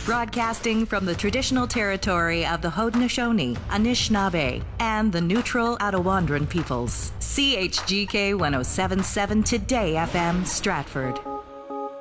Broadcasting from the traditional territory of the Haudenosaunee, Anishinaabe, and the neutral Ottawandaran peoples. CHGK 1077 Today FM, Stratford.